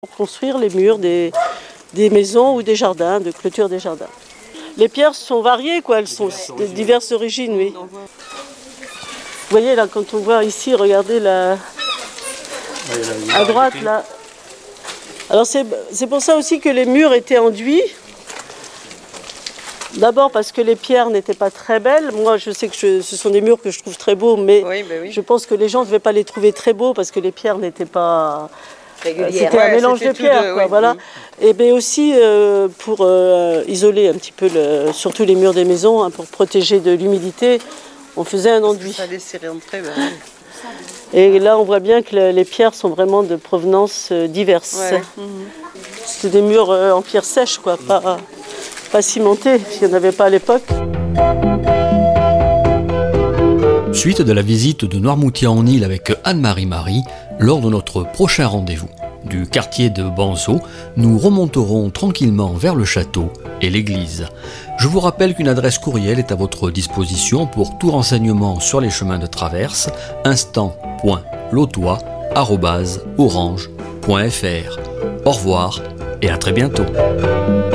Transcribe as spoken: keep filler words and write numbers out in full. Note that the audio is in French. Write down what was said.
Pour construire les murs des, des maisons ou des jardins, de clôture des jardins. Les pierres sont variées, quoi, elles sont de diverses origines, oui. Vous voyez là, quand on voit ici, regardez là, à droite là. Alors c'est, c'est pour ça aussi que les murs étaient enduits. D'abord parce que les pierres n'étaient pas très belles. Moi je sais que je, ce sont des murs que je trouve très beaux, mais oui, bah oui. je pense que les gens ne devaient pas les trouver très beaux parce que les pierres n'étaient pas... Régulière. C'était Ouais, un mélange de pierres, de, quoi, oui, voilà. Oui. Et bien aussi euh, pour euh, isoler un petit peu, le, surtout les murs des maisons, hein, pour protéger de l'humidité, on faisait un enduit. Ça laissait rentrer, ben, oui. Et là, on voit bien que le, les pierres sont vraiment de provenance euh, diverses. Ouais. Mm-hmm. C'était des murs euh, en pierre sèche, quoi, pas, pas cimentés, s'il n'y en avait pas à l'époque. Suite de la visite de Noirmoutier-en-Île avec Anne-Marie Marie, lors de notre prochain rendez-vous. Du quartier de Banzeau, nous remonterons tranquillement vers le château et l'église. Je vous rappelle qu'une adresse courriel est à votre disposition pour tout renseignement sur les chemins de traverse, instant point lautois arobase orange point f r. Au revoir et à très bientôt.